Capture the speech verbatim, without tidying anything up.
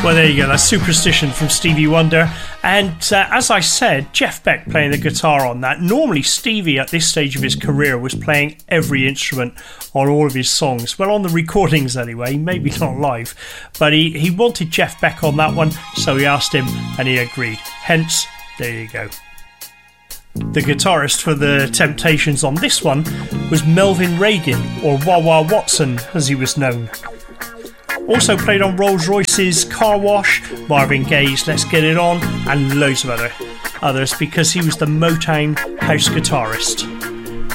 Well, there you go, that's Superstition from Stevie Wonder. And uh, as I said, Jeff Beck playing the guitar on that. Normally Stevie at this stage of his career was playing every instrument on all of his songs. Well, on the recordings anyway, maybe not live. But he, he wanted Jeff Beck on that one, so he asked him and he agreed. Hence, there you go. The guitarist for the Temptations on this one was Melvin Reagan, or Wah Wah Watson as he was known. Also played on Rolls Royce's Car Wash, Marvin Gaye's Let's Get It On, and loads of other others because he was the Motown house guitarist.